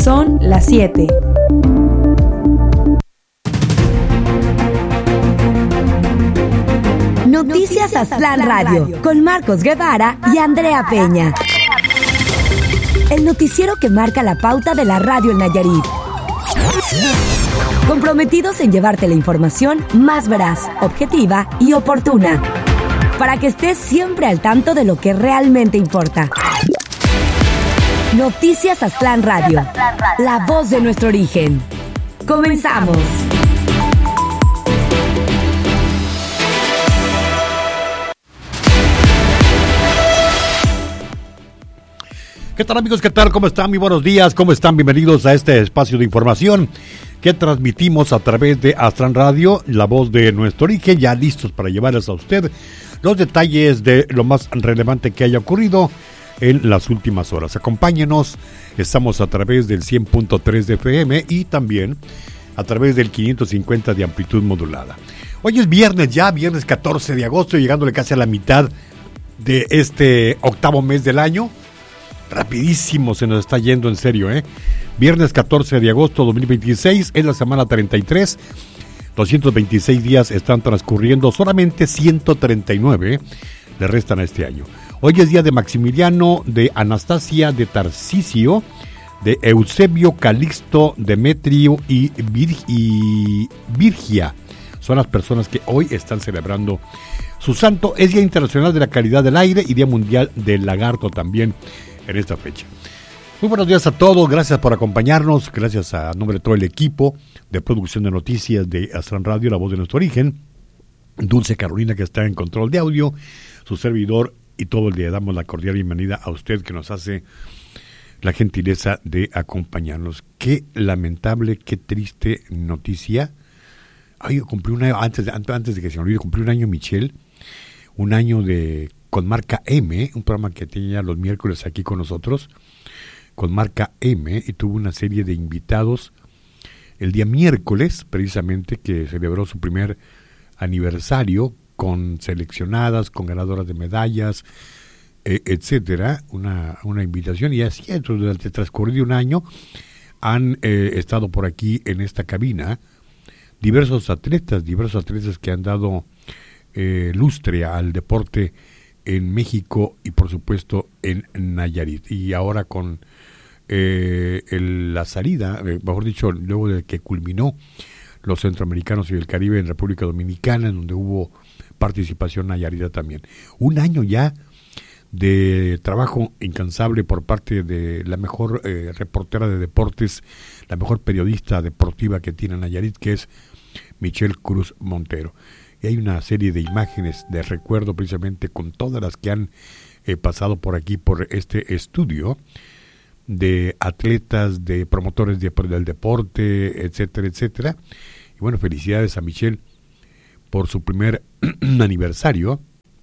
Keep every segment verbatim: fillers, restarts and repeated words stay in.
Son las siete. Noticias Aztlán Radio, con Marcos Guevara y Andrea Peña. El noticiero que marca la pauta de la radio en Nayarit. Comprometidos en llevarte la información más veraz, objetiva y oportuna, para que estés siempre al tanto de lo que realmente importa. Noticias Aztlán Radio, la voz de nuestro origen. Comenzamos. ¿Qué tal, amigos? ¿Qué tal? ¿Cómo están? Muy buenos días. ¿Cómo están? Bienvenidos a este espacio de información que transmitimos a través de Aztlán Radio, la voz de nuestro origen, ya listos para llevarles a usted los detalles de lo más relevante que haya ocurrido en las últimas horas. Acompáñenos, estamos a través del cien punto tres de F M y también a través del quinientos cincuenta de amplitud modulada. Hoy es viernes ya, viernes catorce de agosto, llegándole casi a la mitad de este octavo mes del año. Rapidísimo se nos está yendo, en serio, ¿eh? Viernes catorce de agosto de dos mil veintiséis, es la semana treinta y tres, doscientos veintiséis días están transcurriendo, solamente ciento treinta y nueve le restan a este año. Hoy es día de Maximiliano, de Anastasia, de Tarcisio, de Eusebio, Calixto, Demetrio y, Vir- y Virgia. Son las personas que hoy están celebrando su santo. Es Día Internacional de la Calidad del Aire y Día Mundial del Lagarto también en esta fecha. Muy buenos días a todos, gracias por acompañarnos, gracias a nombre de todo el equipo de producción de noticias de Aztlán Radio, la voz de nuestro origen, Dulce Carolina, que está en control de audio, su servidor, y todo el día damos la cordial bienvenida a usted que nos hace la gentileza de acompañarnos. Qué lamentable, qué triste noticia. Ay, cumplí un año, antes, antes de que se me olvide, cumplí un año Michelle, un año de con marca M, un programa que tenía los miércoles aquí con nosotros, con marca M, y tuvo una serie de invitados el día miércoles, precisamente, que celebró su primer aniversario, con seleccionadas, con ganadoras de medallas, eh, etcétera, una, una invitación, y así durante el transcurso de un año han eh, estado por aquí en esta cabina diversos atletas, diversos atletas que han dado eh, lustre al deporte en México y por supuesto en Nayarit. Y ahora con eh, el, la salida, eh, mejor dicho, luego de que culminó los Centroamericanos y el Caribe en República Dominicana, en donde hubo participación nayarita también. Un año ya de trabajo incansable por parte de la mejor eh, reportera de deportes, la mejor periodista deportiva que tiene Nayarit, que es Michelle Cruz Montero. Y hay una serie de imágenes de recuerdo precisamente con todas las que han eh, pasado por aquí, por este estudio, de atletas, de promotores de, del deporte, etcétera, etcétera. Y bueno, felicidades a Michelle por su primer aniversario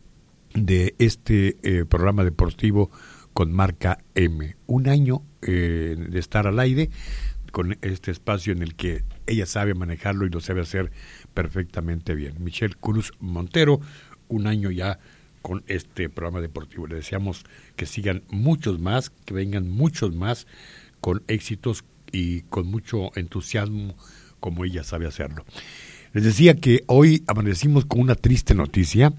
de este eh, programa deportivo con marca M. Un año eh, de estar al aire con este espacio en el que ella sabe manejarlo y lo sabe hacer perfectamente bien. Michelle Cruz Montero, un año ya con este programa deportivo. Le deseamos que sigan muchos más, que vengan muchos más con éxitos y con mucho entusiasmo como ella sabe hacerlo. Les decía que hoy amanecimos con una triste noticia,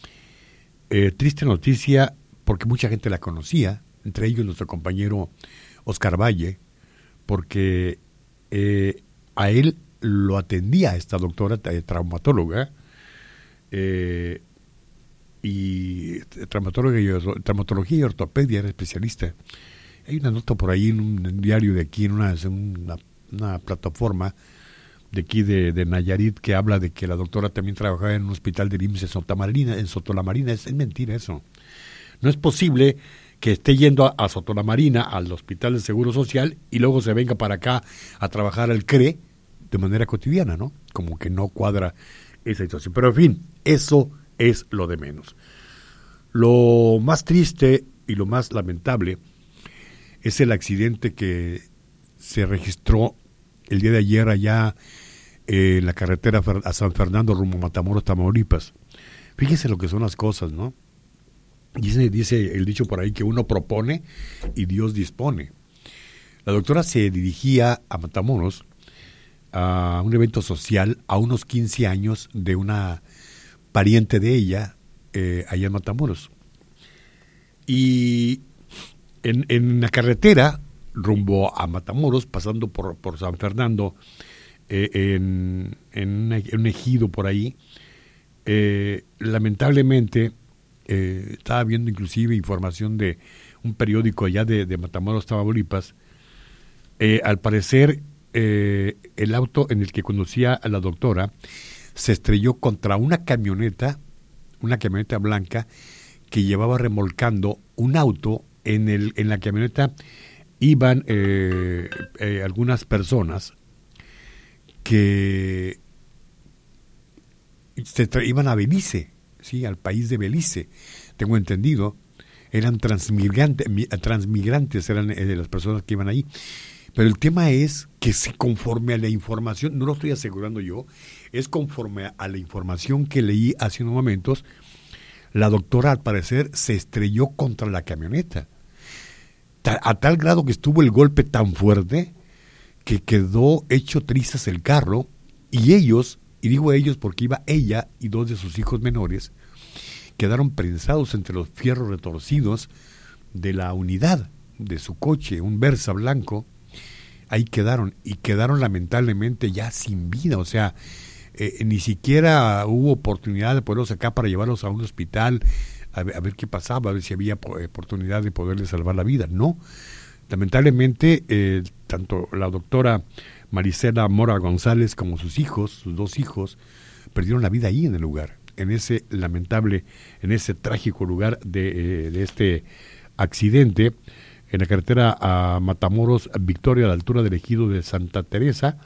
eh, triste noticia porque mucha gente la conocía, entre ellos nuestro compañero Oscar Valle, porque eh, a él lo atendía esta doctora eh, traumatóloga, eh, y traumatóloga y, traumatología y ortopedia, era especialista. Hay una nota por ahí en un diario de aquí, en una, en una, una plataforma de aquí de, de Nayarit, que habla de que la doctora también trabajaba en un hospital de I M S S en Sotolamarina, en Sotolamarina. Es, es mentira eso. No es posible que esté yendo a, a Sotolamarina, al Hospital de Seguro Social, y luego se venga para acá a trabajar al C R E de manera cotidiana, ¿no? Como que no cuadra esa situación. Pero en fin, eso es lo de menos. Lo más triste y lo más lamentable es el accidente que se registró el día de ayer allá eh, en la carretera a San Fernando rumbo a Matamoros, Tamaulipas. Fíjese lo que son las cosas, ¿no? Dice, dice el dicho por ahí que uno propone y Dios dispone. La doctora se dirigía a Matamoros a un evento social a unos quince años de una pariente de ella eh, allá en Matamoros. Y en, en la carretera rumbo a Matamoros, pasando por, por San Fernando, eh, en, en, una, en un ejido por ahí, eh, lamentablemente eh, estaba viendo inclusive información de un periódico allá de, de Matamoros, Tamaulipas. Eh, al parecer eh, el auto en el que conducía a la doctora se estrelló contra una camioneta, una camioneta blanca que llevaba remolcando un auto. En el en la camioneta iban eh, eh, algunas personas que se tra- iban a Belice, sí, al país de Belice, tengo entendido. Eran transmigrantes, transmigrantes eran eh, las personas que iban ahí. Pero el tema es que si conforme a la información, no lo estoy asegurando yo, es conforme a la información que leí hace unos momentos, la doctora al parecer se estrelló contra la camioneta. Ta- a tal grado que estuvo el golpe tan fuerte que quedó hecho trizas el carro, y ellos, y digo ellos porque iba ella y dos de sus hijos menores, quedaron prensados entre los fierros retorcidos de la unidad de su coche, un Versa blanco. Ahí quedaron, y quedaron lamentablemente ya sin vida. O sea, eh, ni siquiera hubo oportunidad de poderlos sacar para llevarlos a un hospital a ver, a ver qué pasaba, a ver si había oportunidad de poderles salvar la vida. No, lamentablemente eh, tanto la doctora Marisela Mora González como sus hijos, sus dos hijos, perdieron la vida ahí en el lugar, en ese lamentable, en ese trágico lugar de, eh, de este accidente en la carretera a Matamoros, Victoria, a la altura del ejido de Santa Teresa,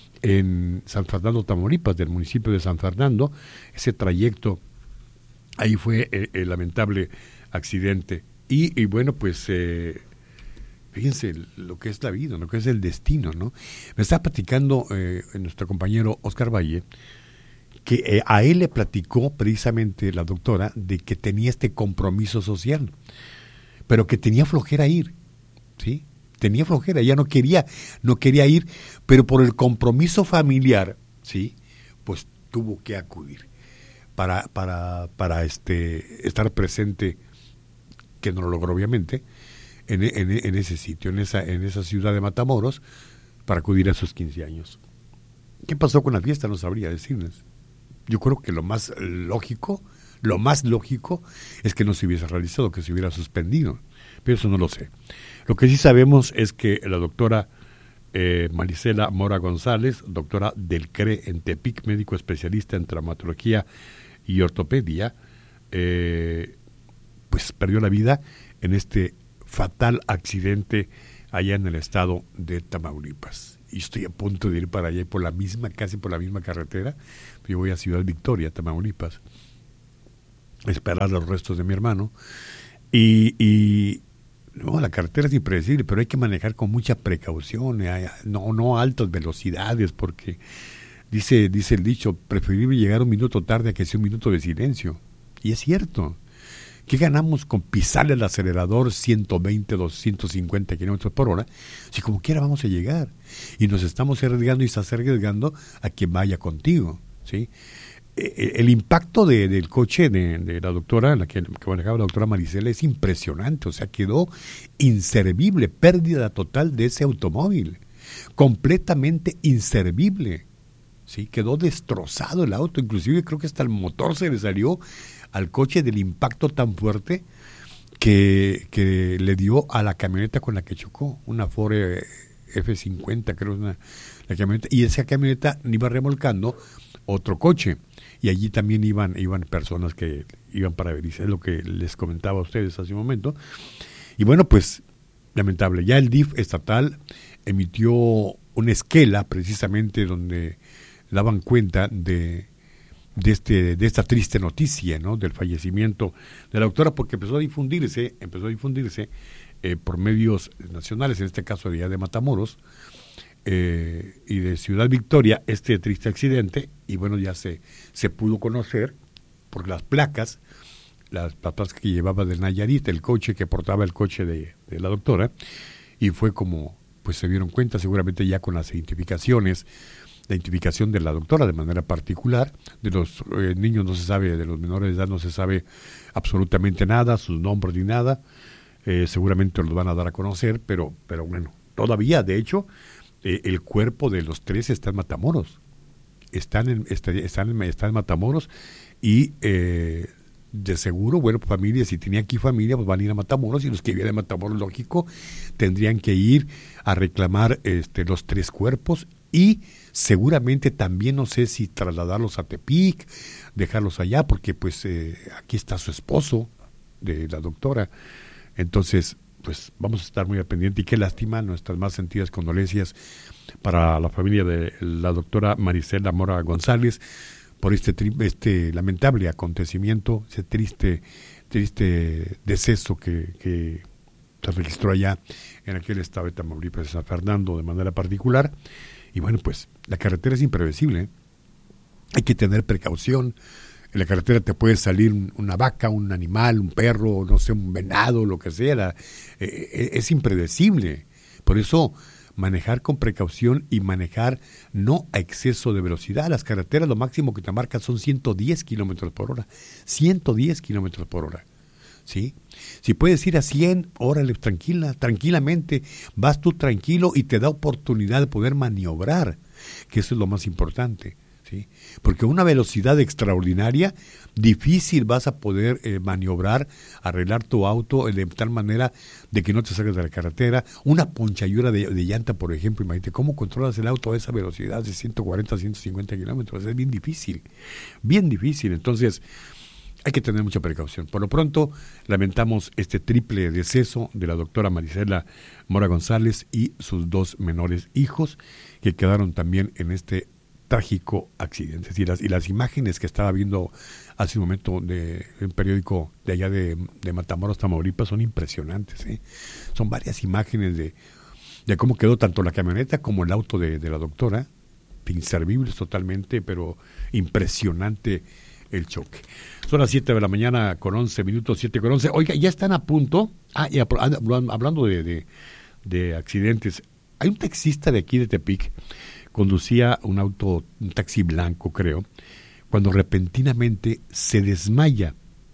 en San Fernando, Tamaulipas, del municipio de San Fernando. Ese trayecto, ahí fue el, el lamentable accidente. Y, y bueno, pues, eh, fíjense lo que es la vida, lo que es el destino, ¿no? Me está platicando eh, nuestro compañero Oscar Valle, que eh, a él le platicó precisamente la doctora de que tenía este compromiso social, pero que tenía flojera ir, ¿sí? Tenía flojera, ella no quería, no quería ir, pero por el compromiso familiar, ¿sí? Pues tuvo que acudir para, para, para este, estar presente, que no lo logró obviamente, en, en, en ese sitio, en esa, en esa ciudad de Matamoros, para acudir a sus quince años. ¿Qué pasó con la fiesta? No sabría decirles. Yo creo que lo más lógico, lo más lógico es que no se hubiese realizado, que se hubiera suspendido, pero eso no lo sé. Lo que sí sabemos es que la doctora eh, Marisela Mora González, doctora del C R E en Tepic, médico especialista en traumatología y ortopedia, eh, pues perdió la vida en este fatal accidente allá en el estado de Tamaulipas. Y estoy a punto de ir para allá por la misma, casi por la misma carretera. Yo voy a Ciudad Victoria, Tamaulipas, a esperar los restos de mi hermano. Y, y no, la carretera es impredecible, pero hay que manejar con mucha precaución, no, no a altas velocidades, porque dice, dice el dicho, preferible llegar un minuto tarde a que sea un minuto de silencio. Y es cierto. ¿Qué ganamos con pisarle el acelerador ciento veinte, doscientos cincuenta kilómetros por hora? Si como quiera vamos a llegar. Y nos estamos arriesgando y estás arriesgando a quien vaya contigo, ¿sí? El impacto de, del coche de, de la doctora, la que, que manejaba la doctora Marisela, es impresionante. O sea, quedó inservible, pérdida total de ese automóvil. Completamente inservible, ¿sí? Quedó destrozado el auto. Inclusive creo que hasta el motor se le salió al coche del impacto tan fuerte que, que le dio a la camioneta con la que chocó, una Ford F cincuenta, creo, una, la camioneta, y esa camioneta iba remolcando otro coche, y allí también iban, iban personas que iban para Belice, es lo que les comentaba a ustedes hace un momento. Y bueno, pues, lamentable, ya el D I F estatal emitió una esquela precisamente donde daban cuenta de de este de esta triste noticia, ¿no?, del fallecimiento de la doctora, porque empezó a difundirse, empezó a difundirse eh, por medios nacionales, en este caso de, de Matamoros eh, y de Ciudad Victoria, este triste accidente, y bueno, ya se, se pudo conocer por las placas, las placas que llevaba del Nayarit, el coche que portaba el coche de, de la doctora, y fue como pues se dieron cuenta, seguramente ya con las identificaciones, la identificación de la doctora de manera particular. De los eh, niños no se sabe, de los menores de edad no se sabe absolutamente nada, sus nombres ni nada. Eh, seguramente los van a dar a conocer, pero, pero bueno, todavía, de hecho, eh, el cuerpo de los tres está en Matamoros. Están en, está, están en, están en Matamoros y eh, de seguro, bueno, familia, si tenía aquí familia, pues van a ir a Matamoros, y los que vienen a Matamoros, lógico, tendrían que ir a reclamar este, los tres cuerpos, y seguramente también no sé si trasladarlos a Tepic, dejarlos allá, porque pues eh, aquí está su esposo de la doctora. Entonces, pues vamos a estar muy al pendiente, y qué lástima, nuestras más sentidas condolencias para la familia de la doctora Marisela Mora González por este este lamentable acontecimiento, ese triste triste deceso que, que se registró allá en aquel estado de Tamaulipas, de San Fernando, de manera particular. Y bueno, pues la carretera es imprevisible, ¿eh? Hay que tener precaución. En la carretera te puede salir una vaca, un animal, un perro, no sé, un venado, lo que sea. La, eh, es impredecible. Por eso, manejar con precaución y manejar no a exceso de velocidad. Las carreteras lo máximo que te marcan son ciento diez kilómetros por hora. ciento diez kilómetros por hora. ¿Sí? Si puedes ir a cien, órale, tranquila, tranquilamente. Vas tú tranquilo y te da oportunidad de poder maniobrar, que eso es lo más importante. ¿Sí? Porque a una velocidad extraordinaria, difícil vas a poder eh, maniobrar, arreglar tu auto eh, de tal manera de que no te salgas de la carretera. Una ponchadura de, de llanta, por ejemplo, imagínate, ¿cómo controlas el auto a esa velocidad de ciento cuarenta a ciento cincuenta kilómetros? Es bien difícil, bien difícil. Entonces, hay que tener mucha precaución. Por lo pronto, lamentamos este triple deceso de la doctora Marisela Mora González y sus dos menores hijos, que quedaron también en este trágico accidente. Y las, y las imágenes que estaba viendo hace un momento de un periódico de allá de, de Matamoros, Tamaulipas, son impresionantes, ¿eh? Son varias imágenes de, de cómo quedó tanto la camioneta como el auto de, de la doctora, inservibles totalmente, pero impresionante el choque. Son las siete de la mañana con once minutos, siete con once. Oiga, ya están a punto, ah, y hablando de, de, de accidentes, hay un taxista de aquí de Tepic, conducía un auto, un taxi blanco, creo, cuando repentinamente se desmaya.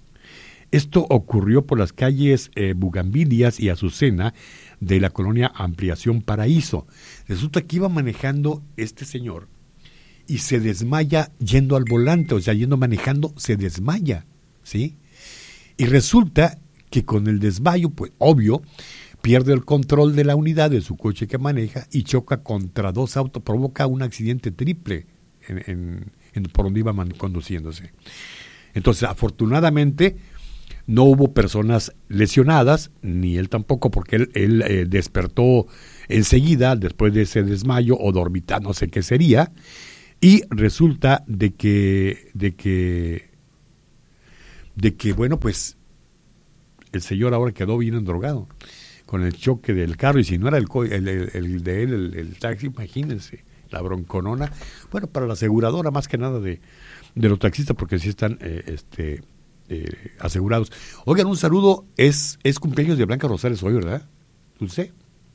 Esto ocurrió por las calles eh, Bugambilias y Azucena de la colonia Ampliación Paraíso. Resulta que iba manejando este señor y se desmaya yendo al volante, o sea, yendo manejando, se desmaya, ¿sí? Y resulta que con el desmayo, pues, obvio, pierde el control de la unidad de su coche que maneja y choca contra dos autos, provoca un accidente triple en, en, en por donde iba man, conduciéndose. Entonces, afortunadamente, no hubo personas lesionadas, ni él tampoco, porque él, él eh, despertó enseguida, después de ese desmayo, o dormita, no sé qué sería, y resulta de que, de que, de que, bueno, pues, el señor ahora quedó bien endrogado con el choque del carro, y si no era el, el, el, el de él, el, el taxi, imagínense, la bronconona, bueno, para la aseguradora más que nada de, de los taxistas, porque sí están eh, este, eh, asegurados. Oigan, un saludo, es, es cumpleaños de Blanca Rosales hoy, ¿verdad? ¿Dulce?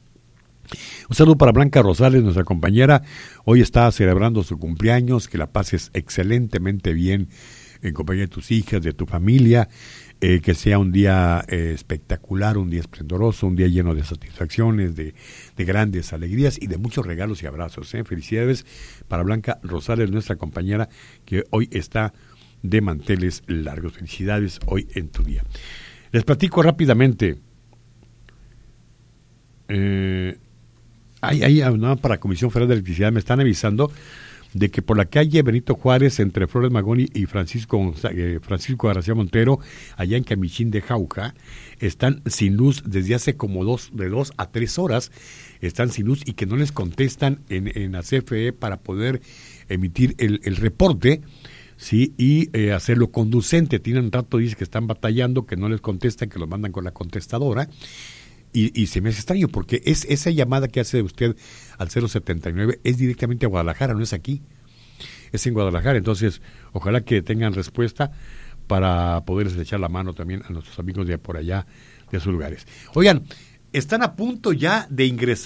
Un saludo para Blanca Rosales, nuestra compañera, hoy está celebrando su cumpleaños, que la pases excelentemente bien en compañía de tus hijas, de tu familia, eh, que sea un día eh, espectacular, un día esplendoroso, un día lleno de satisfacciones, de, de grandes alegrías y de muchos regalos y abrazos. ¿eh? Felicidades para Blanca Rosales, nuestra compañera, que hoy está de manteles largos. Felicidades hoy en tu día. Les platico rápidamente. Eh, hay, hay, no, para la Comisión Federal de Electricidad me están avisando de que por la calle Benito Juárez, entre Flores Magón y Francisco, eh, Francisco García Montero, allá en Camichín de Jauja, están sin luz desde hace como dos, de dos a tres horas, están sin luz y que no les contestan en, en la C F E para poder emitir el, el reporte, sí, y eh, hacerlo conducente. Tienen un rato, dice que están batallando, que no les contestan, que los mandan con la contestadora. Y, y se me hace extraño porque es esa llamada que hace usted al cero setenta y nueve es directamente a Guadalajara, no es aquí, es en Guadalajara. Entonces, ojalá que tengan respuesta para poderles echar la mano también a nuestros amigos de por allá, de esos lugares. Oigan, están a punto ya de ingresar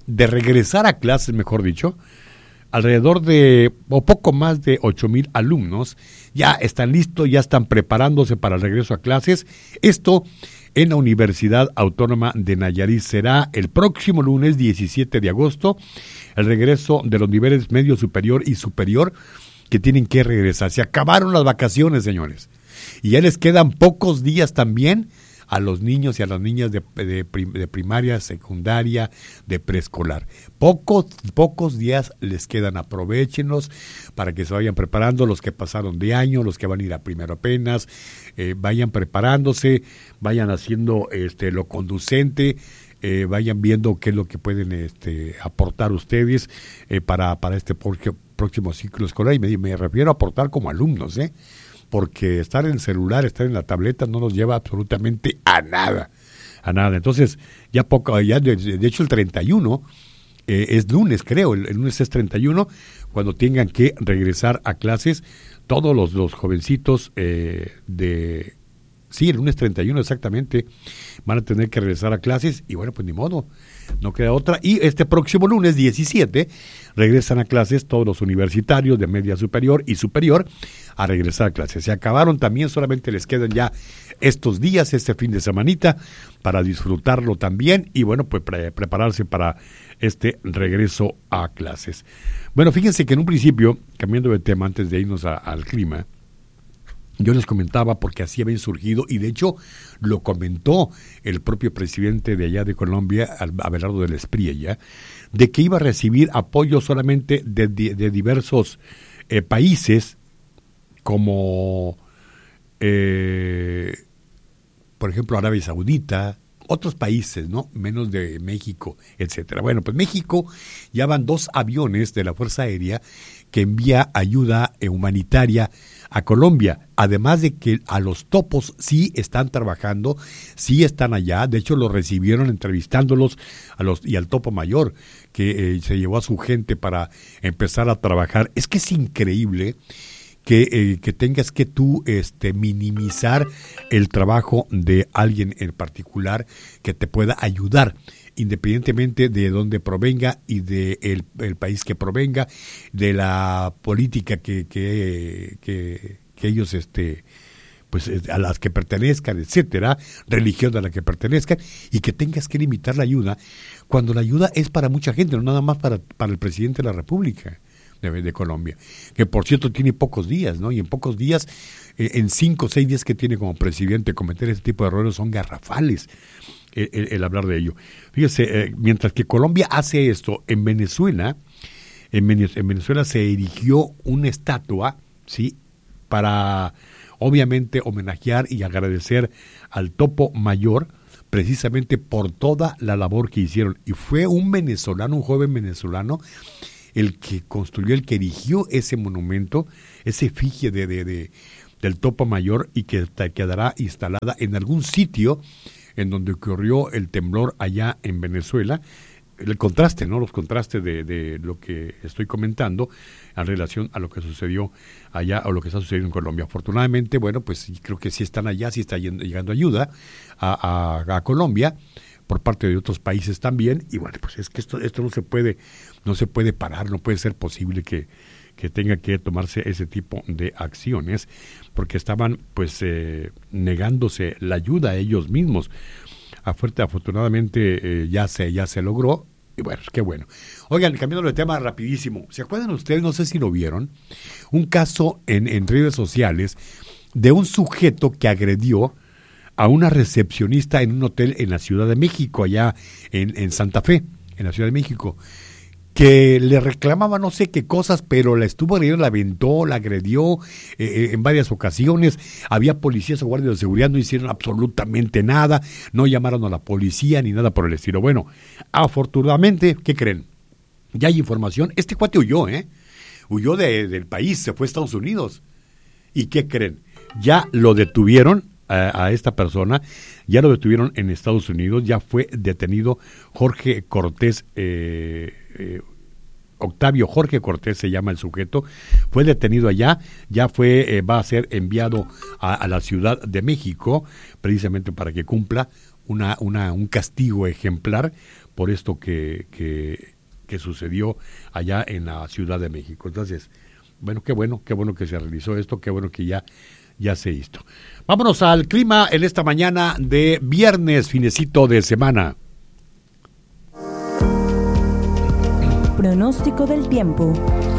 de regresar a clases, mejor dicho, alrededor de, o poco más de ocho mil alumnos ya están listos, ya están preparándose para el regreso a clases. Esto en la Universidad Autónoma de Nayarit. Será el próximo lunes diecisiete de agosto, el regreso de los niveles medio, superior y superior que tienen que regresar. Se acabaron las vacaciones, señores, y ya les quedan pocos días también a los niños y a las niñas de, de, de primaria, secundaria, de preescolar. Pocos, pocos días les quedan, aprovechenlos para que se vayan preparando, los que pasaron de año, los que van a ir a primero apenas, eh, vayan preparándose, vayan haciendo este lo conducente, eh, vayan viendo qué es lo que pueden este, aportar ustedes eh, para, para este próximo ciclo escolar, y me, me refiero a aportar como alumnos, ¿eh? Porque estar en el celular, estar en la tableta no nos lleva absolutamente a nada, a nada. Entonces, ya poco, ya de, de hecho el treinta y uno eh, es lunes, creo, el, el lunes es treinta y uno, cuando tengan que regresar a clases, todos los, los jovencitos eh, de, sí, el lunes treinta y uno exactamente, van a tener que regresar a clases, y bueno, pues ni modo, no queda otra. Y este próximo lunes diecisiete regresan a clases todos los universitarios de media superior y superior a regresar a clases. Se acabaron también, solamente les quedan ya estos días, este fin de semanita, para disfrutarlo también y bueno, pues pre- prepararse para este regreso a clases. Bueno, fíjense que en un principio, cambiando de tema antes de irnos a, al clima, yo les comentaba, porque así habían surgido, y de hecho lo comentó el propio presidente de allá de Colombia, Abelardo del Espriella, de que iba a recibir apoyo solamente de, de, de diversos eh, países, como eh, por ejemplo Arabia Saudita, otros países, ¿no? Menos de México, etcétera. Bueno, pues México ya van dos aviones de la Fuerza Aérea que envía ayuda humanitaria a Colombia, además de que a los topos sí están trabajando, sí están allá. De hecho los recibieron entrevistándolos a los y al topo mayor, que eh, se llevó a su gente para empezar a trabajar. Es que es increíble que, eh, que tengas que tú este, minimizar el trabajo de alguien en particular que te pueda ayudar, independientemente de dónde provenga y de el, el país que provenga, de la política que, que, que, que ellos este pues a las que pertenezcan, etcétera, religión a la que pertenezcan, y que tengas que limitar la ayuda cuando la ayuda es para mucha gente, no nada más para, para el presidente de la República de, de Colombia, que por cierto tiene pocos días, ¿no? Y en pocos días, eh, en cinco o seis días que tiene como presidente, cometer ese tipo de errores son garrafales. El, el, el hablar de ello. Fíjese, eh, mientras que Colombia hace esto, en Venezuela, en, Venez- en Venezuela se erigió una estatua, ¿sí? Para, obviamente, homenajear y agradecer al topo mayor, precisamente por toda la labor que hicieron. Y fue un venezolano, un joven venezolano, el que construyó, el que erigió ese monumento, ese efigie de, de, de, del topo mayor, y que quedará instalada en algún sitio en donde ocurrió el temblor allá en Venezuela. El contraste, ¿no? Los contrastes de, de lo que estoy comentando en relación a lo que sucedió allá o lo que está sucediendo en Colombia. Afortunadamente, bueno, pues creo que sí están allá, sí está llegando ayuda a, a, a Colombia por parte de otros países también. Y bueno, pues es que esto, esto no se puede, no se puede parar, no puede ser posible que que tenga que tomarse ese tipo de acciones, porque estaban pues eh, negándose la ayuda a ellos mismos. Afuerte, afortunadamente eh, ya se ya se logró, y bueno, qué bueno. Oigan, cambiando de tema rapidísimo, ¿se acuerdan ustedes, no sé si lo vieron, un caso en, en redes sociales de un sujeto que agredió a una recepcionista en un hotel en la Ciudad de México, allá en, en Santa Fe, en la Ciudad de México, que le reclamaba no sé qué cosas, pero la estuvo agrediendo, la aventó, la agredió eh, en varias ocasiones. Había policías o guardias de seguridad, no hicieron absolutamente nada, no llamaron a la policía ni nada por el estilo. Bueno, afortunadamente, ¿qué creen? Ya hay información. Este cuate huyó, ¿eh? Huyó de, del país, se fue a Estados Unidos. ¿Y qué creen? Ya lo detuvieron a, a esta persona, ya lo detuvieron en Estados Unidos, ya fue detenido Jorge Cortés, eh, eh, Octavio Jorge Cortés se llama el sujeto, fue detenido allá, ya fue, eh, va a ser enviado a, a la Ciudad de México, precisamente para que cumpla una, una, un castigo ejemplar por esto que, que, que sucedió allá en la Ciudad de México. Entonces, bueno, qué bueno, qué bueno que se realizó esto, qué bueno que ya, ya se hizo. Vámonos al clima en esta mañana de viernes, finecito de semana. Pronóstico del tiempo.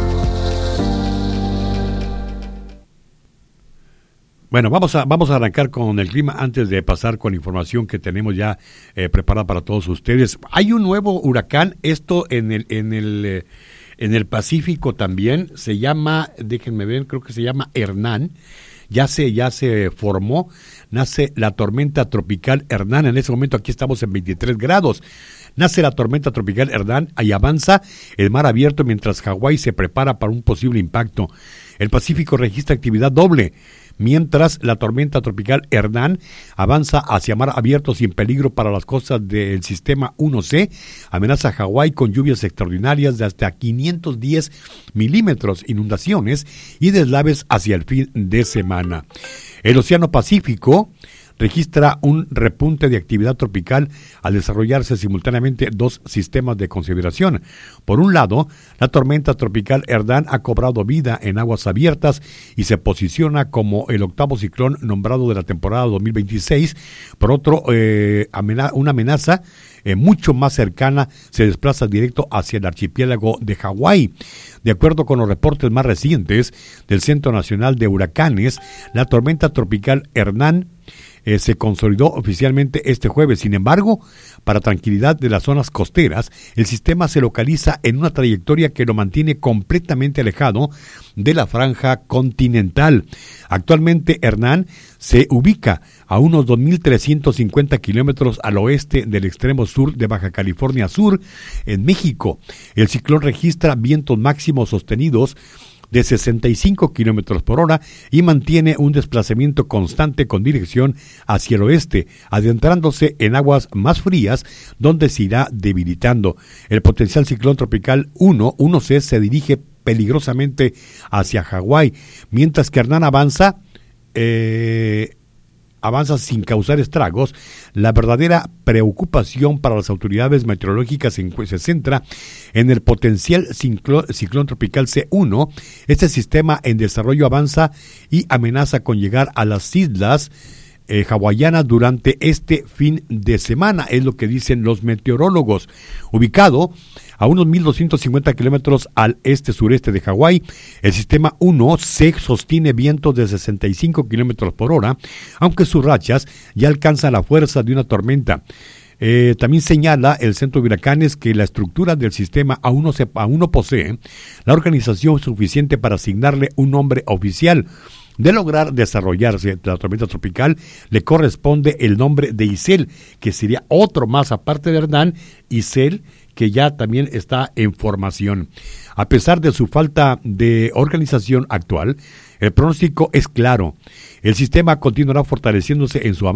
Bueno, vamos a vamos a arrancar con el clima antes de pasar con la información que tenemos ya eh, preparada para todos ustedes. Hay un nuevo huracán, esto en el en el eh, en el Pacífico también, se llama, déjenme ver, creo que se llama Hernán. Ya se ya se formó, nace la tormenta tropical Hernán. En ese momento aquí estamos en veintitrés grados. Nace la tormenta tropical Hernán y avanza el mar abierto mientras Hawái se prepara para un posible impacto. El Pacífico registra actividad doble, mientras la tormenta tropical Hernán avanza hacia mar abierto sin peligro para las costas del sistema uno ce, amenaza a Hawái con lluvias extraordinarias de hasta quinientos diez milímetros, inundaciones y deslaves hacia el fin de semana. El Océano Pacífico registra un repunte de actividad tropical al desarrollarse simultáneamente dos sistemas de consideración. Por un lado, la tormenta tropical Hernán ha cobrado vida en aguas abiertas y se posiciona como el octavo ciclón nombrado de la temporada dos mil veintiséis. Por otro, eh, amena- una amenaza eh, mucho más cercana se desplaza directo hacia el archipiélago de Hawái. De acuerdo con los reportes más recientes del Centro Nacional de Huracanes, la tormenta tropical Hernán Eh, se consolidó oficialmente este jueves. Sin embargo, para tranquilidad de las zonas costeras, el sistema se localiza en una trayectoria que lo mantiene completamente alejado de la franja continental. Actualmente, Hernán se ubica a unos dos mil trescientos cincuenta kilómetros al oeste del extremo sur de Baja California Sur, en México. El ciclón registra vientos máximos sostenidos de sesenta y cinco kilómetros por hora y mantiene un desplazamiento constante con dirección hacia el oeste, adentrándose en aguas más frías, donde se irá debilitando. El potencial ciclón tropical uno ce se dirige peligrosamente hacia Hawái, mientras que Hernán avanza, eh, avanza sin causar estragos. La verdadera preocupación para las autoridades meteorológicas se, se centra en el potencial ciclón, ciclón tropical ce uno. Este sistema en desarrollo avanza y amenaza con llegar a las islas eh, hawaianas durante este fin de semana, es lo que dicen los meteorólogos. Ubicado a unos mil doscientos cincuenta kilómetros al este-sureste de Hawái, el sistema uno ce sostiene vientos de sesenta y cinco kilómetros por hora, aunque sus rachas ya alcanzan la fuerza de una tormenta. Eh, también señala el Centro de Huracanes que la estructura del sistema aún no, se, aún no posee la organización suficiente para asignarle un nombre oficial. De lograr desarrollarse la tormenta tropical, le corresponde el nombre de Isel, que sería otro más aparte de Hernán, Isel, que ya también está en formación. A pesar de su falta de organización actual, el pronóstico es claro. El sistema continuará fortaleciéndose en su avance